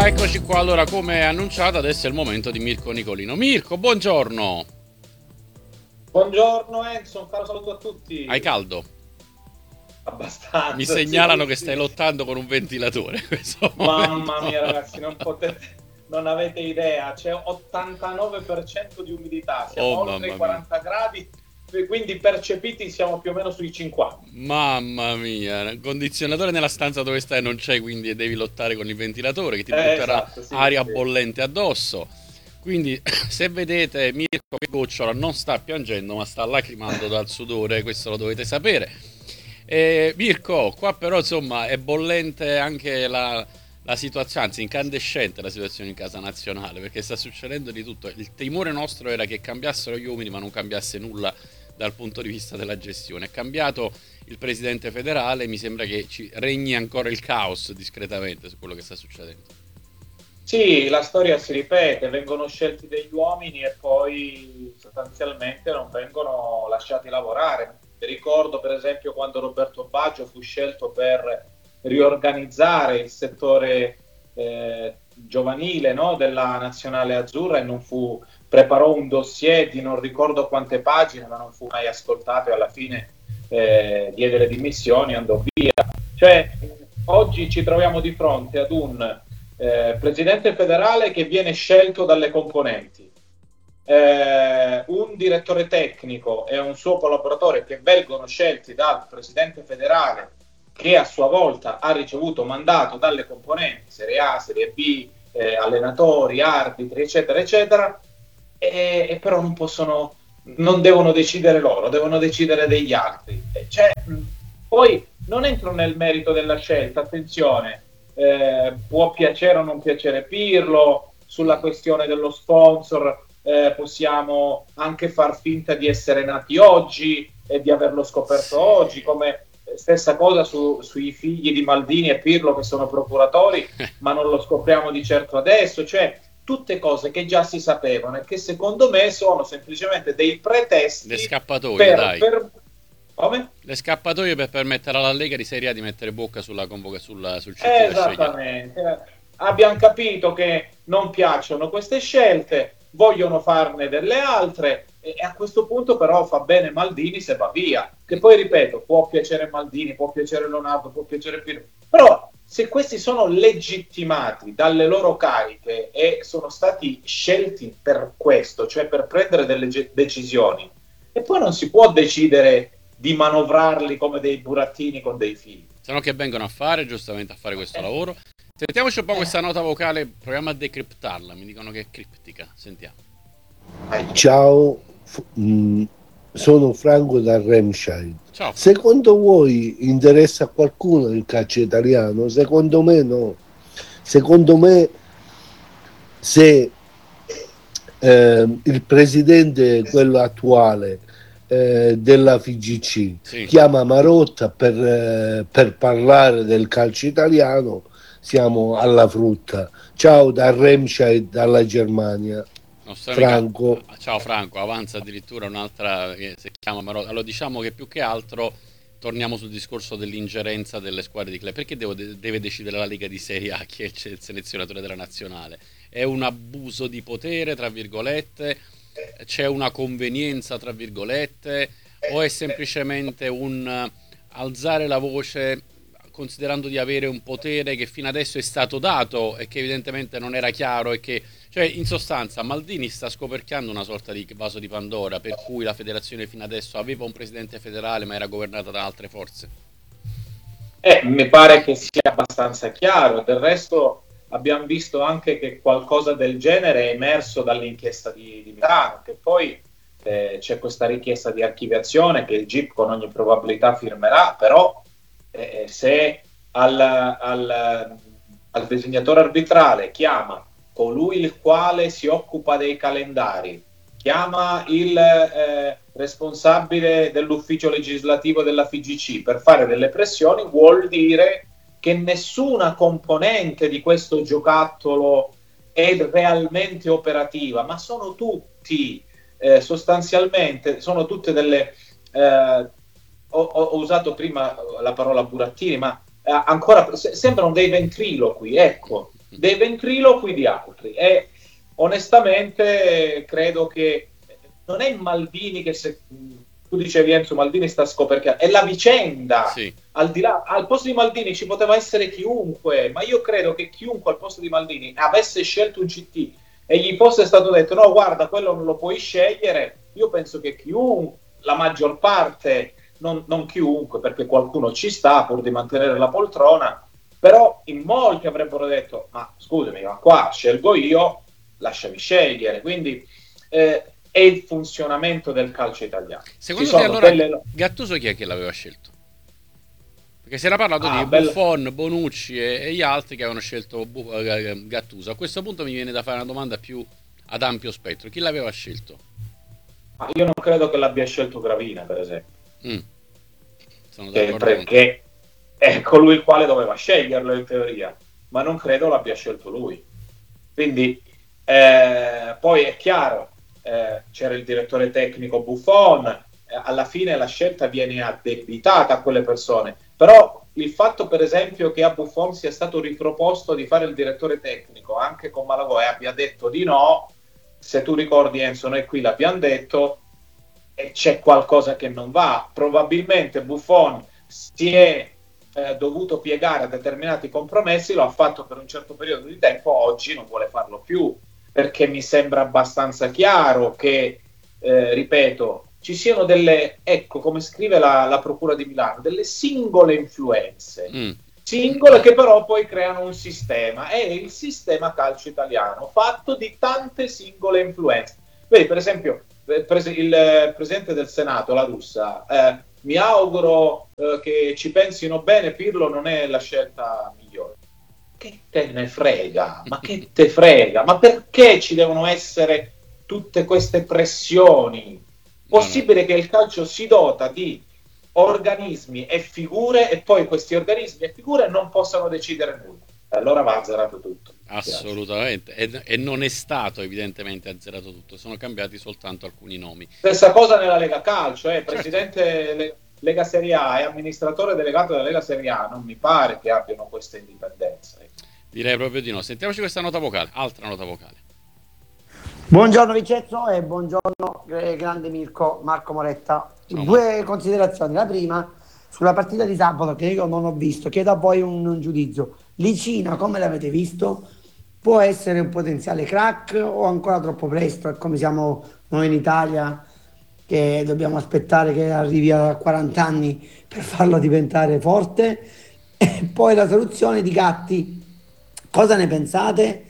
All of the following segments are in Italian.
Ah, eccoci qua. Allora, come annunciato, adesso è il momento di Mirko Nicolino. Mirko, buongiorno. Buongiorno Enzo, un caro saluto a Hai tutti. caldo? Mi Abbastanza, segnalano sì, che stai sì. lottando con un ventilatore in questo Mamma momento. mia ragazzi, non avete idea, c'è 89% di umidità, Oh, siamo oltre i mamma mia. 40 gradi, e quindi percepiti siamo più o meno sui 50. Mamma mia, il condizionatore nella stanza dove stai non c'è, quindi devi lottare con il ventilatore che ti butterà Esatto, sì, aria sì. bollente addosso. Quindi, se vedete Mirko che gocciola, non sta piangendo, ma sta lacrimando dal sudore, questo lo dovete sapere. Mirko, qua però insomma è bollente anche la situazione, anzi incandescente la situazione in casa nazionale, perché sta succedendo di tutto. Il timore nostro era che cambiassero gli uomini, ma non cambiasse nulla dal punto di vista della gestione. È cambiato il presidente federale, mi sembra che ci regni ancora il caos discretamente su quello che sta succedendo. Sì, la storia si ripete, vengono scelti degli uomini e poi sostanzialmente non vengono lasciati lavorare. Ricordo per esempio quando Roberto Baggio fu scelto per riorganizzare il settore giovanile, no, della nazionale azzurra, e preparò un dossier di non ricordo quante pagine, ma non fu mai ascoltato, e alla fine diede le dimissioni e andò via. Cioè, oggi ci troviamo di fronte ad un presidente federale che viene scelto dalle componenti, un direttore tecnico e un suo collaboratore che vengono scelti dal presidente federale, che a sua volta ha ricevuto mandato dalle componenti Serie A, Serie B, allenatori, arbitri, eccetera, eccetera, e però non devono decidere loro, devono decidere degli altri. Cioè, poi non entro nel merito della scelta, attenzione, può piacere o non piacere Pirlo, sulla questione dello sponsor possiamo anche far finta di essere nati oggi e di averlo scoperto oggi, Sì. come stessa cosa sui figli di Maldini e Pirlo che sono procuratori, ma non lo scopriamo di certo adesso, cioè tutte cose che già si sapevano e che secondo me sono semplicemente dei Le pretesti scappatoie, per, dai. per come? Le scappatoie per permettere alla Lega di Serie A di mettere bocca sul CT da scegliere. Esattamente. Abbiamo capito che non piacciono queste scelte, vogliono farne delle altre, e a questo punto però fa bene Maldini se va via. Che poi ripeto, può piacere Maldini, può piacere Leonardo, può piacere Pirlo, però se questi sono legittimati dalle loro cariche e sono stati scelti per questo, cioè per prendere delle decisioni, e poi non si può decidere di manovrarli come dei burattini con dei fili. Se no che vengono a fare, giustamente a fare questo lavoro. Sentiamoci un po' questa nota vocale, proviamo a decriptarla, mi dicono che è criptica, sentiamo. Ciao, sono Franco da Remscheid. Ciao Franco. Secondo voi interessa a qualcuno il calcio italiano? Secondo me no. Secondo me se il presidente, quello attuale della FIGC, Sì. chiama Marotta per parlare del calcio italiano, siamo alla frutta. Ciao da Remscheid, dalla Germania. Franco. Ciao Franco, avanza addirittura un'altra che si chiama Marotta. Allora diciamo che più che altro torniamo sul discorso dell'ingerenza delle squadre di club. Perché deve decidere la Lega di Serie A chi è il selezionatore della nazionale? È un abuso di potere, tra virgolette? C'è una convenienza, tra virgolette? O è semplicemente un alzare la voce considerando di avere un potere che fino adesso è stato dato e che evidentemente non era chiaro e che, cioè, in sostanza Maldini sta scoperchiando una sorta di vaso di Pandora per cui la federazione fino adesso aveva un presidente federale ma era governata da altre forze. Mi pare che sia abbastanza chiaro. Del resto abbiamo visto anche che qualcosa del genere è emerso dall'inchiesta di Milano, che poi c'è questa richiesta di archiviazione che il GIP con ogni probabilità firmerà, però se al disegnatore arbitrale chiama colui il quale si occupa dei calendari, chiama il responsabile dell'ufficio legislativo della FIGC per fare delle pressioni, vuol dire che nessuna componente di questo giocattolo è realmente operativa, ma sono tutti sostanzialmente, sono tutte delle ho usato prima la parola burattini, ma ancora sembrano dei ventriloqui, ecco. dei ventriloqui di altri. E onestamente credo che non è Maldini che, se tu dicevi Enzo, Maldini sta scoperchiando, è la vicenda. Sì. Al di là, al posto di Maldini ci poteva essere chiunque, ma io credo che chiunque al posto di Maldini avesse scelto un CT e gli fosse stato detto no, guarda, quello non lo puoi scegliere, io penso che chiunque, la maggior parte, non chiunque, perché qualcuno ci sta pur di mantenere la poltrona, però in molti avrebbero detto ma scusami, ma qua scelgo io, lasciami scegliere. Quindi è il funzionamento del calcio italiano. Secondo te allora Gattuso chi è che l'aveva scelto? Perché si era parlato di Buffon, Bonucci e gli altri che avevano scelto Gattuso. A questo punto mi viene da fare una domanda più ad ampio spettro: chi l'aveva scelto? Io non credo che l'abbia scelto Gravina, per esempio. Sono perché è colui il quale doveva sceglierlo in teoria, ma non credo l'abbia scelto lui. Quindi poi è chiaro, c'era il direttore tecnico Buffon, alla fine la scelta viene addebitata a quelle persone, però il fatto per esempio che a Buffon sia stato riproposto di fare il direttore tecnico anche con Malagò e abbia detto di no, se tu ricordi Enzo, noi qui l'abbiamo detto, e c'è qualcosa che non va. Probabilmente Buffon si è dovuto piegare a determinati compromessi, lo ha fatto per un certo periodo di tempo, oggi non vuole farlo più, perché mi sembra abbastanza chiaro che, ripeto, ci siano delle, ecco, come scrive la Procura di Milano, delle singole influenze, singole che però poi creano un sistema. È il sistema calcio italiano, fatto di tante singole influenze. Vedi, per esempio, il Presidente del Senato, La Russa, mi auguro che ci pensino bene, Pirlo non è la scelta migliore. Che te ne frega? Ma che te frega? Ma perché ci devono essere tutte queste pressioni? Possibile che il calcio si dota di organismi e figure e poi questi organismi e figure non possano decidere nulla. Allora va azzerato tutto. Assolutamente, e non è stato evidentemente azzerato tutto, sono cambiati soltanto alcuni nomi. Stessa cosa nella Lega Calcio, presidente Lega Serie A e amministratore delegato della Lega Serie A, non mi pare che abbiano questa indipendenza. Direi proprio di no. Sentiamoci questa nota vocale, altra nota vocale. Buongiorno Vincenzo e buongiorno grande Marco Moretta. Due considerazioni. La prima, sulla partita di sabato che io non ho visto, chiedo a voi un giudizio. Licina, come l'avete visto? Può essere un potenziale crack o ancora troppo presto? È come siamo noi in Italia, che dobbiamo aspettare che arrivi a 40 anni per farlo diventare forte. E poi la soluzione di Gatti, cosa ne pensate?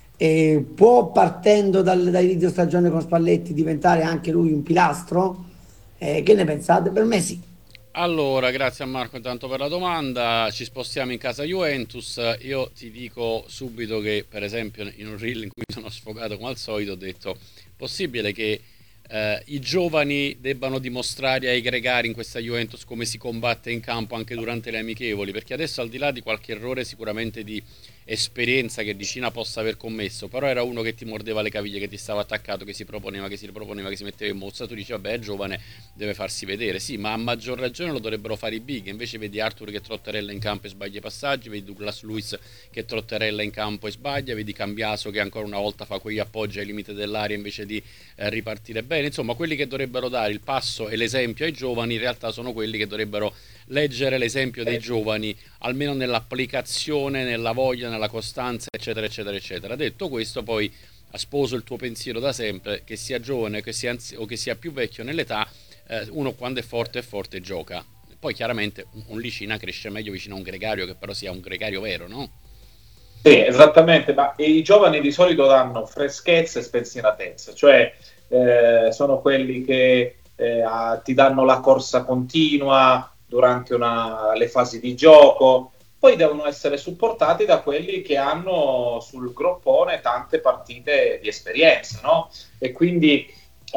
Può, partendo dall'inizio stagione con Spalletti, diventare anche lui un pilastro? Che ne pensate? Per me sì. Allora, grazie a Marco intanto per la domanda. Ci spostiamo in casa Juventus. Io ti dico subito che, per esempio, in un reel in cui sono sfogato come al solito, ho detto: possibile che i giovani debbano dimostrare ai gregari in questa Juventus come si combatte in campo anche durante le amichevoli? Perché adesso, al di là di qualche errore sicuramente di esperienza che Dicina possa aver commesso, però era uno che ti mordeva le caviglie, che ti stava attaccato, che si proponeva, che si riproponeva, che si metteva in mozza. Tu dici vabbè, è giovane, deve farsi vedere. Sì, ma a maggior ragione lo dovrebbero fare i big. Invece vedi Arthur che trotterella in campo e sbaglia i passaggi, vedi Douglas Luiz che trotterella in campo e sbaglia, vedi Cambiaso che ancora una volta fa quegli appoggi ai limiti dell'area invece di ripartire bene. Insomma, quelli che dovrebbero dare il passo e l'esempio ai giovani in realtà sono quelli che dovrebbero leggere l'esempio dei giovani, almeno nell'applicazione, nella voglia, nella costanza, eccetera eccetera eccetera. Detto questo, poi sposo il tuo pensiero da sempre, che sia giovane o che sia più vecchio nell'età, uno quando è forte gioca. Poi chiaramente un Licina cresce meglio vicino a un gregario, che però sia un gregario vero, no? Sì, esattamente, ma i giovani di solito danno freschezza e spensieratezza, cioè sono quelli che ti danno la corsa continua durante le fasi di gioco, poi devono essere supportati da quelli che hanno sul groppone tante partite di esperienza, no? E quindi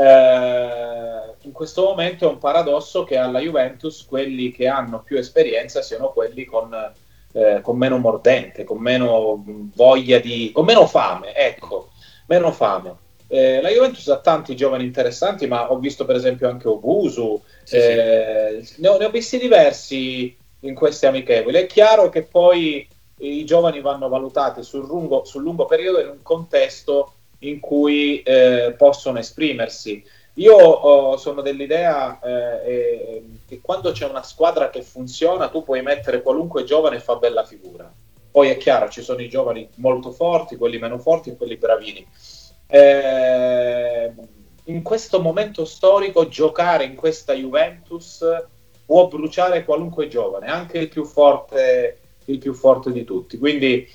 in questo momento è un paradosso che alla Juventus quelli che hanno più esperienza siano quelli con meno mordente, con meno voglia con meno fame, ecco, meno fame. La Juventus ha tanti giovani interessanti, ma ho visto per esempio anche Obusu, ne ho visti diversi in queste amichevoli. È chiaro che poi i giovani vanno valutati sul lungo periodo in un contesto in cui possono esprimersi. Io sono dell'idea che quando c'è una squadra che funziona, tu puoi mettere qualunque giovane e fa bella figura. Poi è chiaro, ci sono i giovani molto forti, quelli meno forti e quelli bravini. In questo momento storico giocare in questa Juventus può bruciare qualunque giovane, anche il più forte di tutti. Quindi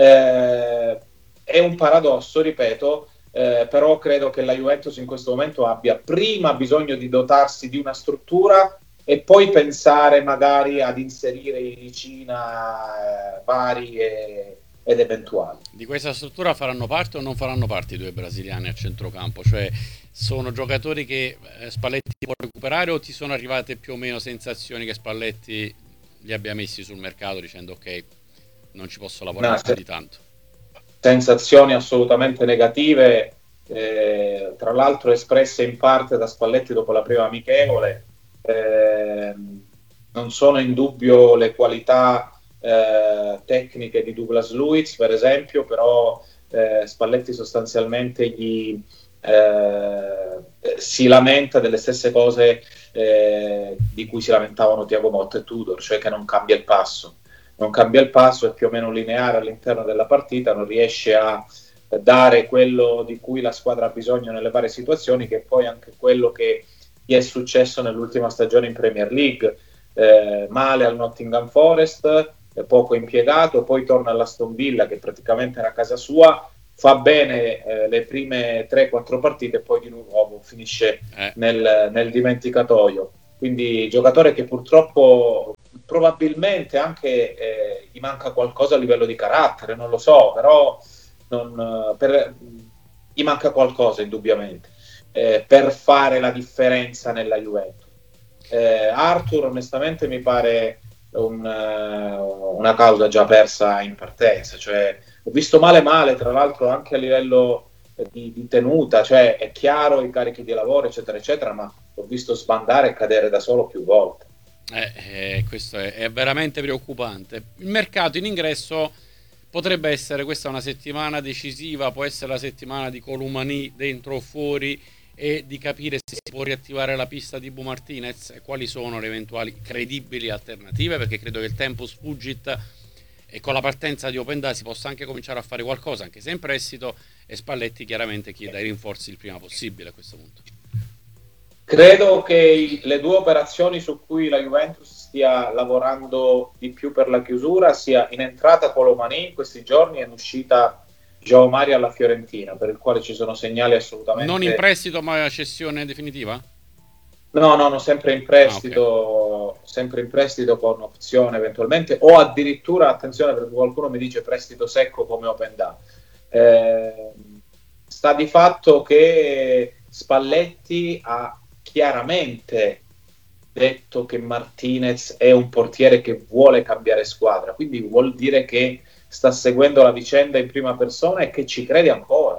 è un paradosso, ripeto, però credo che la Juventus in questo momento abbia prima bisogno di dotarsi di una struttura e poi pensare magari ad inserire i Ricina vari ed eventuali. Di questa struttura faranno parte o non faranno parte i due brasiliani a centrocampo? Cioè sono giocatori che Spalletti può recuperare, o ti sono arrivate più o meno sensazioni che Spalletti li abbia messi sul mercato dicendo ok, non ci posso lavorare più di tanto? Sensazioni assolutamente negative, tra l'altro espresse in parte da Spalletti dopo la prima amichevole. Non sono in dubbio le qualità tecniche di Douglas Luiz, per esempio, però Spalletti sostanzialmente si lamenta delle stesse cose di cui si lamentavano Thiago Motta e Tudor, cioè che non cambia il passo, è più o meno lineare all'interno della partita, non riesce a dare quello di cui la squadra ha bisogno nelle varie situazioni, che è poi anche quello che gli è successo nell'ultima stagione in Premier League. Male al Nottingham Forest, poco impiegato, poi torna all'Aston Villa che praticamente era casa sua, fa bene le prime 3-4 partite e poi di nuovo finisce nel dimenticatoio. Quindi giocatore che purtroppo probabilmente anche gli manca qualcosa a livello di carattere, non lo so, però gli manca qualcosa indubbiamente per fare la differenza nella Juventus. Arthur onestamente mi pare una causa già persa in partenza, cioè ho visto male tra l'altro anche a livello di tenuta, cioè è chiaro i carichi di lavoro eccetera eccetera, ma l'ho visto sbandare e cadere da solo più volte. Questo è veramente preoccupante. Il mercato in ingresso potrebbe essere questa una settimana decisiva, può essere la settimana di Colomani dentro o fuori, e di capire se si può riattivare la pista di Bu Martinez e quali sono le eventuali credibili alternative, perché credo che il tempo sfuggit e con la partenza di Openda si possa anche cominciare a fare qualcosa, anche se in prestito, e Spalletti chiaramente chieda i rinforzi il prima possibile a questo punto. Credo che le due operazioni su cui la Juventus stia lavorando di più per la chiusura sia in entrata Colomani in questi giorni e in uscita João Mario alla Fiorentina, per il quale ci sono segnali assolutamente... Non in prestito ma cessione definitiva? No, sempre in prestito, okay. Sempre in prestito con opzione eventualmente, o addirittura, attenzione perché qualcuno mi dice prestito secco come Openda. Sta di fatto che Spalletti ha chiaramente detto che Martinez è un portiere che vuole cambiare squadra, quindi vuol dire che sta seguendo la vicenda in prima persona e che ci crede ancora,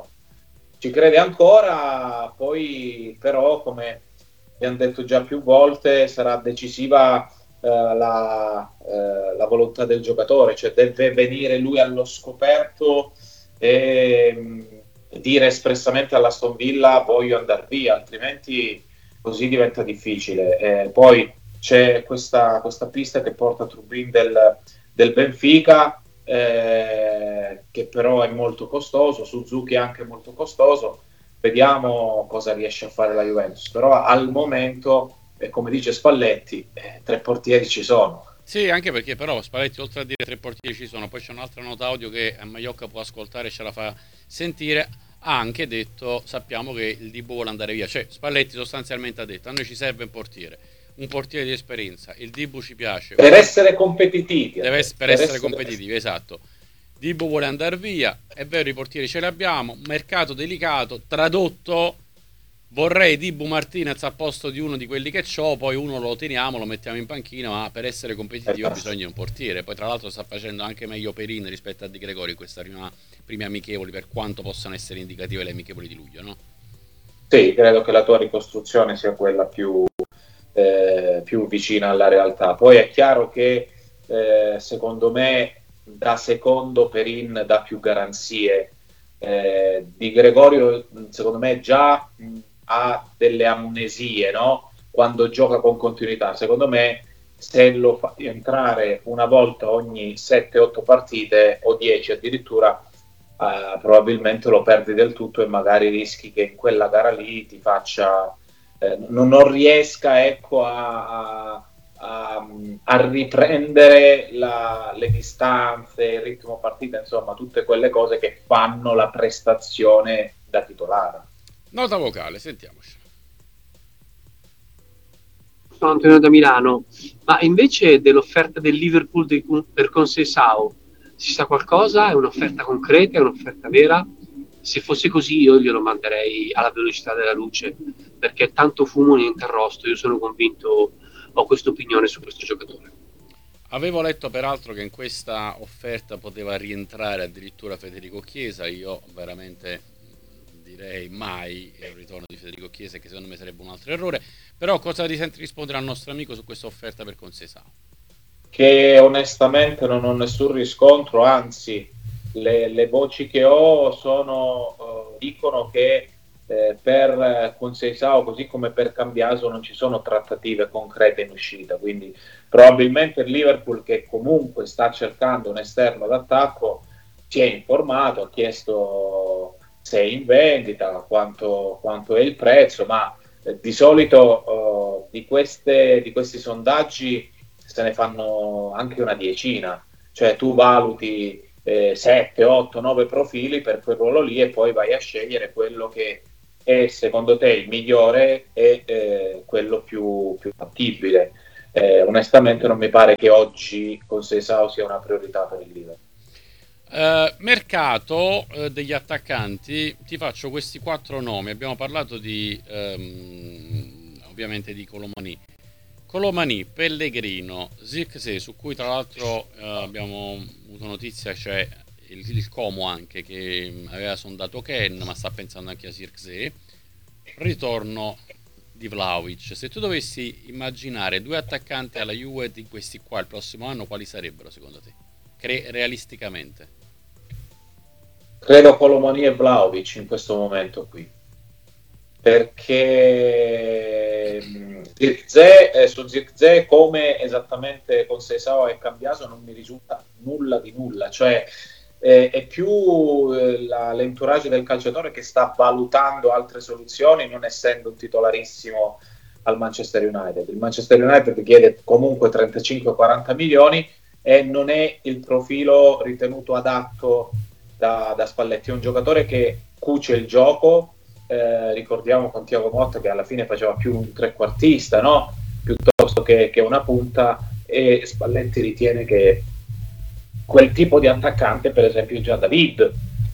poi però come abbiamo detto già più volte sarà decisiva la volontà del giocatore, cioè deve venire lui allo scoperto e dire espressamente all'Aston Villa voglio andare via, altrimenti così diventa difficile. Poi c'è questa pista che porta a Trubin del Benfica, che però è molto costoso, Suzuki è anche molto costoso, vediamo cosa riesce a fare la Juventus, però al momento, come dice Spalletti, 3 portieri ci sono. Sì, anche perché però Spalletti oltre a dire 3 portieri ci sono, poi c'è un'altra nota audio che Maiocca può ascoltare e ce la fa sentire, ha anche detto sappiamo che il Dibu vuole andare via, cioè Spalletti sostanzialmente ha detto a noi ci serve un portiere di esperienza, il Dibu ci piace per essere competitivi, per essere competitivi, esatto. Dibu vuole andare via, è vero, i portieri ce li abbiamo, mercato delicato, tradotto vorrei Dibu Martinez al posto di uno di quelli che c'ho, poi uno lo teniamo, lo mettiamo in panchina, ma per essere competitivo ha bisogno di un portiere. Poi tra l'altro sta facendo anche meglio Perin rispetto a Di Gregori in questa prime amichevoli, per quanto possano essere indicative le amichevoli di luglio, no? Sì, credo che la tua ricostruzione sia quella più vicina alla realtà. Poi è chiaro che secondo me da secondo Perin dà più garanzie. Di Gregorio secondo me già ha delle amnesie, no? Quando gioca con continuità. Secondo me se lo fa entrare una volta ogni 7-8 partite o 10 addirittura, probabilmente lo perdi del tutto e magari rischi che in quella gara lì ti faccia non riesca, ecco, a riprendere le distanze, il ritmo partita, insomma tutte quelle cose che fanno la prestazione da titolare. Nota vocale, sentiamoci. Sono Antonio da Milano, ma invece dell'offerta del Liverpool per Conceição si sa qualcosa? È un'offerta concreta? È un'offerta vera? Se fosse così io glielo manderei alla velocità della luce, perché tanto fumo niente arrosto. Io sono convinto, ho questa opinione su questo giocatore. Avevo letto peraltro che in questa offerta poteva rientrare addirittura Federico Chiesa. Io veramente direi mai il ritorno di Federico Chiesa, che secondo me sarebbe un altro errore. Però cosa ti senti rispondere al nostro amico su questa offerta per Conceição? Che onestamente non ho nessun riscontro, anzi le voci che ho dicono che per Conceição, così come per Cambiaso, non ci sono trattative concrete in uscita, quindi probabilmente il Liverpool, che comunque sta cercando un esterno d'attacco, si è informato, ha chiesto se è in vendita, quanto è il prezzo, ma di solito di questi sondaggi se ne fanno anche una decina, cioè tu valuti 7, 8, 9 profili per quel ruolo lì e poi vai a scegliere quello che è secondo te il migliore e quello più fattibile. Onestamente non mi pare che oggi Conceição sia una priorità per il Liverpool. Mercato degli attaccanti, ti faccio questi 4 nomi. Abbiamo parlato ovviamente di Colomani, Pellegrino, Zirkzee, su cui tra l'altro abbiamo avuto notizia, c'è il Como anche, che aveva sondato Ken, ma sta pensando anche a Zirkzee. Ritorno di Vlahovic. Se tu dovessi immaginare 2 attaccanti alla Juve di questi qua il prossimo anno, quali sarebbero secondo te? Realisticamente? Credo Colomani e Vlahovic in questo momento qui, perché su Zirkzee, come esattamente Conceição e Cambiaso, non mi risulta nulla di nulla, cioè è più l'entourage del calciatore che sta valutando altre soluzioni, non essendo un titolarissimo al Manchester United. Il Manchester United chiede comunque 35-40 milioni e non è il profilo ritenuto adatto da Spalletti. È un giocatore che cuce il gioco, ricordiamo con Thiago Motta che alla fine faceva più un trequartista, no? Piuttosto che una punta, e Spalletti ritiene che quel tipo di attaccante, per esempio già David,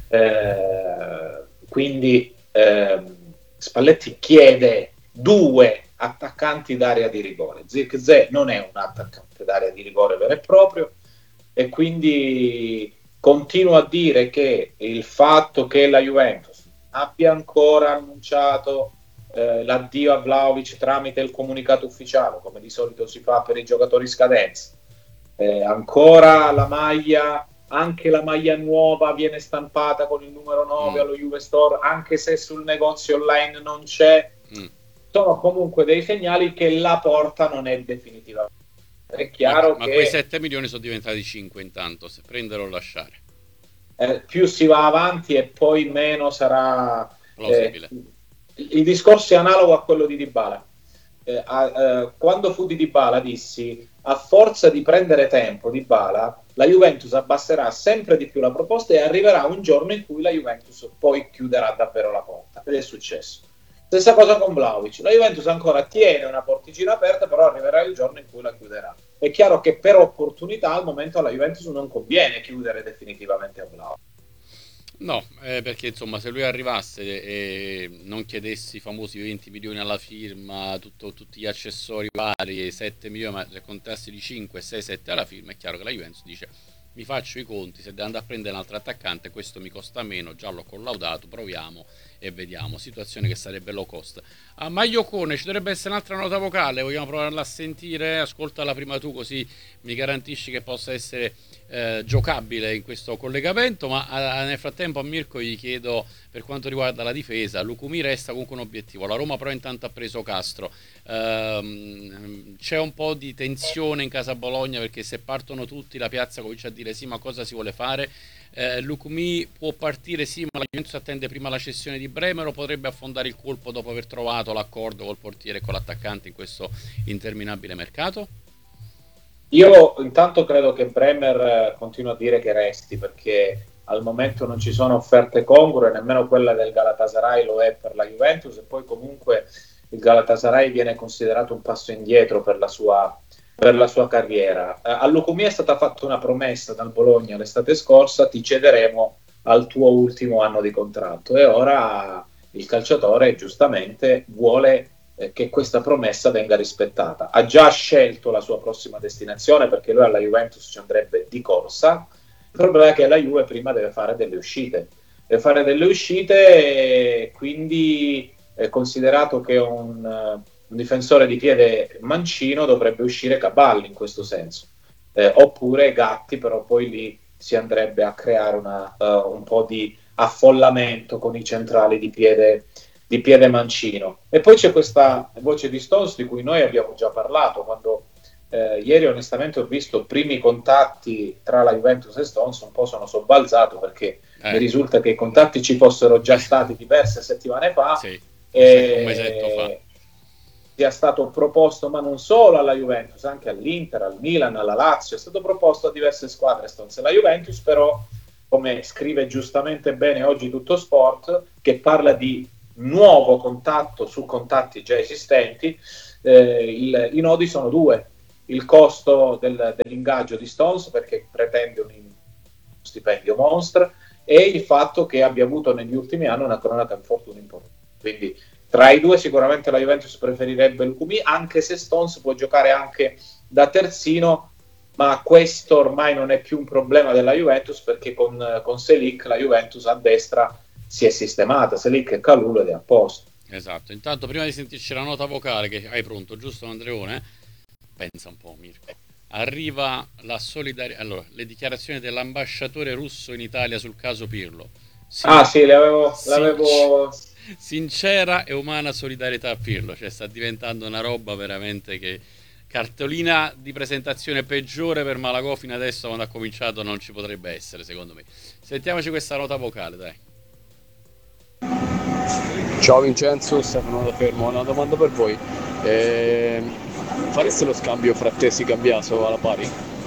quindi Spalletti chiede 2 attaccanti d'area di rigore. Zirkzee non è un attaccante d'area di rigore vero e proprio, e quindi continuo a dire che il fatto che la Juventus abbia ancora annunciato l'addio a Vlahovic tramite il comunicato ufficiale, come di solito si fa per i giocatori scadenza, ancora la maglia, anche la maglia nuova viene stampata con il numero 9 allo Juve Store, anche se sul negozio online non c'è, sono comunque dei segnali che la porta non è definitiva. È chiaro ma che quei 7 milioni sono diventati 5 intanto, se prendere o lasciare. Più si va avanti e poi meno sarà plausibile. Il discorso è analogo a quello di Dybala. Quando fu di Dybala dissi: a forza di prendere tempo Dybala, la Juventus abbasserà sempre di più la proposta e arriverà un giorno in cui la Juventus poi chiuderà davvero la porta, ed è successo. Stessa cosa con Vlahovic, la Juventus ancora tiene una porticina aperta, però arriverà il giorno in cui la chiuderà. È chiaro che per opportunità al momento alla Juventus non conviene chiudere definitivamente a Vlahovic. No, perché insomma, se lui arrivasse e non chiedessi i famosi 20 milioni alla firma, tutti gli accessori vari, 7 milioni, ma se contassi di 5, 6, 7 alla firma, è chiaro che la Juventus dice: mi faccio i conti, se devo andare a prendere un altro attaccante questo mi costa meno, già l'ho collaudato, proviamo e vediamo. Situazione che sarebbe low cost. A Magliocone ci dovrebbe essere un'altra nota vocale, vogliamo provarla a sentire? Ascoltala prima tu, così mi garantisci che possa essere giocabile in questo collegamento, ma nel frattempo a Mirko gli chiedo, per quanto riguarda la difesa, Lucumí resta comunque un obiettivo, la Roma però intanto ha preso Castro, c'è un po' di tensione in casa Bologna, perché se partono tutti la piazza comincia a dire sì, ma cosa si vuole fare? Lucumí può partire sì, ma la Juventus attende prima la cessione di Bremer, o potrebbe affondare il colpo dopo aver trovato l'accordo col portiere e con l'attaccante in questo interminabile mercato? Io intanto credo che Bremer continua a dire che resti, perché al momento non ci sono offerte congrue, nemmeno quella del Galatasaray lo è per la Juventus, e poi comunque il Galatasaray viene considerato un passo indietro per la sua carriera. A Lucumí è stata fatta una promessa dal Bologna l'estate scorsa: ti cederemo al tuo ultimo anno di contratto, e ora il calciatore giustamente vuole che questa promessa venga rispettata. Ha già scelto la sua prossima destinazione, perché lui alla Juventus ci andrebbe di corsa. Il problema è che la Juve prima deve fare delle uscite, e quindi considerato che un difensore di piede mancino, dovrebbe uscire Caballi in questo senso, oppure Gatti, però poi lì si andrebbe a creare un po' di affollamento con i centrali di piede mancino. E poi c'è questa voce di Stones di cui noi abbiamo già parlato, quando ieri onestamente ho visto primi contatti tra la Juventus e Stones, un po' sono sobbalzato, perché mi risulta che i contatti ci fossero già stati diverse settimane fa, sì, un mesetto fa. Sia stato proposto, ma non solo alla Juventus, anche all'Inter, al Milan, alla Lazio, è stato proposto a diverse squadre Stones. La Juventus però, come scrive giustamente bene oggi Tutto Sport, che parla di nuovo contatto su contatti già esistenti, i nodi sono due: il costo dell'ingaggio di Stones, perché pretende un stipendio monstre, e il fatto che abbia avuto negli ultimi anni una cronaca infortuni importante. Quindi tra i due sicuramente la Juventus preferirebbe Lucumí, anche se Stones può giocare anche da terzino, ma questo ormai non è più un problema della Juventus, perché con Selic la Juventus a destra si è sistemata, Selic e Kalulu, ed è a posto. Esatto. Intanto, prima di sentirci la nota vocale che hai pronto, giusto Andreone? Pensa un po', Mirko. Arriva la solidarietà. Allora, le dichiarazioni dell'ambasciatore russo in Italia sul caso Pirlo. Sì, l'avevo sincera e umana solidarietà a Pirlo, cioè sta diventando una roba veramente che cartolina di presentazione peggiore per Malagò fino adesso, quando ha cominciato, non ci potrebbe essere, secondo me. Sentiamoci questa nota vocale, dai. Ciao Vincenzo, Stefano da Fermo, una domanda per voi. Fareste lo scambio Frattesi-Cambiaso alla pari?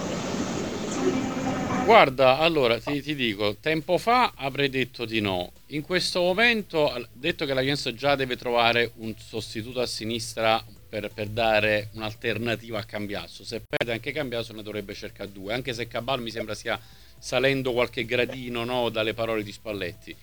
Guarda, allora ti dico, tempo fa avrei detto di no. In questo momento, detto che la Juventus già deve trovare un sostituto a sinistra per dare un'alternativa a Cambiaso. Se perde anche Cambiaso ne dovrebbe cercare due, anche se Cabal mi sembra stia salendo qualche gradino, no, dalle parole di Spalletti.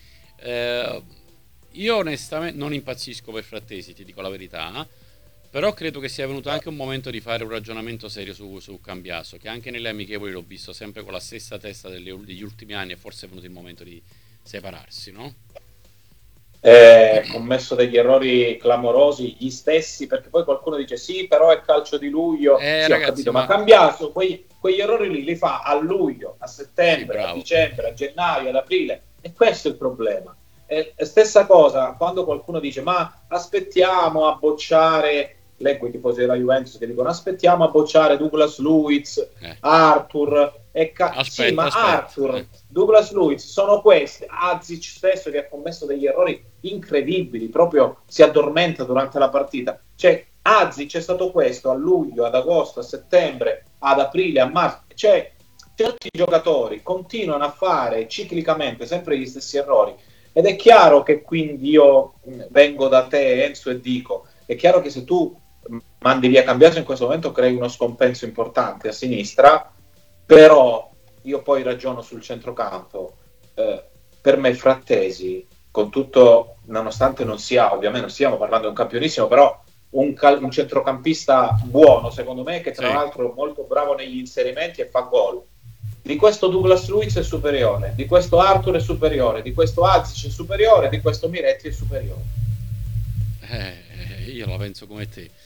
Io onestamente non impazzisco per Frattesi, ti dico la verità, però credo che sia venuto anche un momento di fare un ragionamento serio su Cambiaso, che anche nelle amichevoli l'ho visto sempre con la stessa testa degli ultimi anni, e forse è venuto il momento di separarsi, no? Commesso degli errori clamorosi, gli stessi, perché poi qualcuno dice sì, però è calcio di luglio, sì, ragazzi, ho capito, ma Cambiaso quegli errori li fa a luglio, a settembre, sì, a dicembre, a gennaio, ad aprile, e questo è il problema. Stessa cosa quando qualcuno dice ma aspettiamo a bocciare, leggo i tifosi della Juventus che dicono aspettiamo a bocciare Douglas Luiz, Arthur sì, ma Arthur, Douglas Luiz sono questi, Azic stesso che ha commesso degli errori incredibili, proprio si addormenta durante la partita, cioè Azic è stato questo a luglio, ad agosto, a settembre, ad aprile, a marzo, cioè certi giocatori continuano a fare ciclicamente sempre gli stessi errori. Ed è chiaro che quindi io vengo da te, Enzo, e dico, è chiaro che se tu mandi via Cambiaso in questo momento crei uno scompenso importante a sinistra, però io poi ragiono sul centrocampo. Per me Frattesi, con tutto, nonostante non sia, ovviamente non stiamo parlando di un campionissimo, però un centrocampista buono, secondo me, che tra l'altro è molto bravo negli inserimenti e fa gol. Di questo Douglas Luiz è superiore, di questo Arthur è superiore, di questo Azic è superiore, di questo Miretti è superiore. Io la penso come te.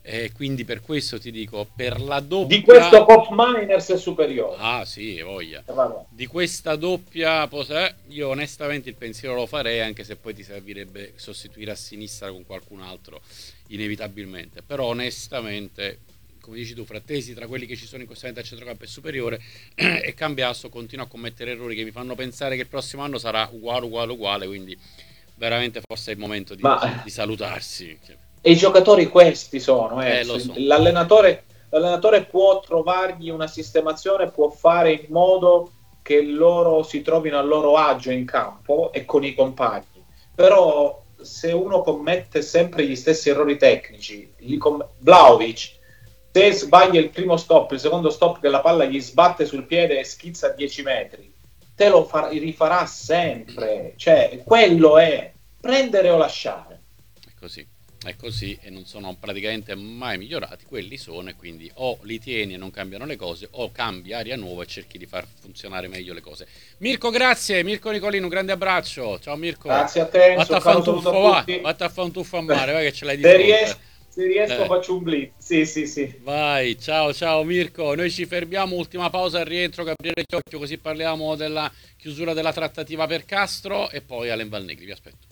Quindi per questo ti dico, per la doppia... Di questo Pop Miners è superiore. Ah sì, voglia. Vabbè. Di questa doppia io onestamente il pensiero lo farei, anche se poi ti servirebbe sostituire a sinistra con qualcun altro, inevitabilmente. Però onestamente, come dici tu, Frattesi, tra quelli che ci sono in questo momento a centrocampo è superiore, e Cambiasso continua a commettere errori che mi fanno pensare che il prossimo anno sarà uguale, quindi veramente forse è il momento di salutarsi. E i giocatori questi sono, lo so. L'allenatore può trovargli una sistemazione, può fare in modo che loro si trovino a loro agio in campo e con i compagni, però se uno commette sempre gli stessi errori tecnici, Vlahovic, se sbaglia il primo stop, il secondo stop che la palla gli sbatte sul piede e schizza a 10 metri, te lo rifarà sempre, cioè quello è prendere o lasciare. È così e non sono praticamente mai migliorati, quelli sono, e quindi o li tieni e non cambiano le cose, o cambi aria nuova e cerchi di far funzionare meglio le cose. Mirko, grazie. Mirko Nicolino, un grande abbraccio. Ciao Mirko. Grazie a te. Vatti a fare un tuffo a mare, vai che ce l'hai di se riesco faccio un blitz. Sì. Vai, ciao Mirko. Noi ci fermiamo, ultima pausa al rientro, Gabriele Chiocchio, così parliamo della chiusura della trattativa per Castro e poi Alen Valnegri, vi aspetto.